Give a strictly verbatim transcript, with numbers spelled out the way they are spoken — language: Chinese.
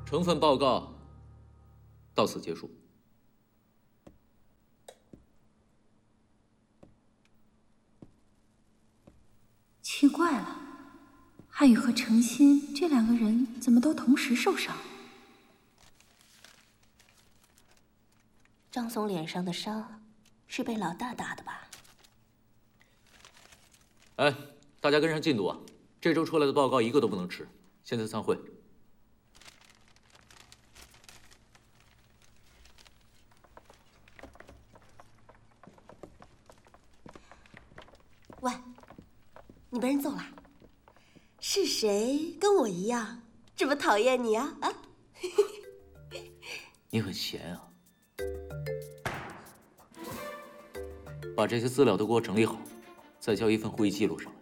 成分报告到此结束。 奇怪了，汉语和程心这两个人怎么都同时受伤？ 张总脸上的伤是被老大打的吧？ 哎，大家跟上进度啊！这周出来的报告一个都不能迟。现在散会。 喂，你被人揍了？是谁跟我一样这么讨厌你啊？啊？ 你很闲啊。把这些资料都给我整理好，再交一份会议记录上来。